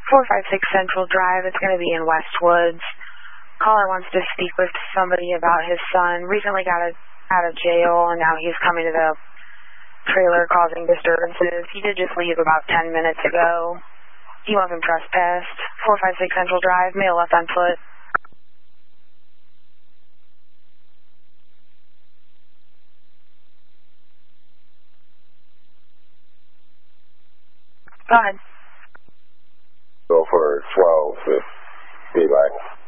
456 Central Drive. It's going to be in Westwoods. Caller wants to speak with somebody about his son. Recently got out of jail, and now he's coming to the trailer causing disturbances. He did just leave about 10 minutes ago. He wasn't trespassed. 456 Central Drive, male left on foot. Go ahead. Go for 12 if he likes.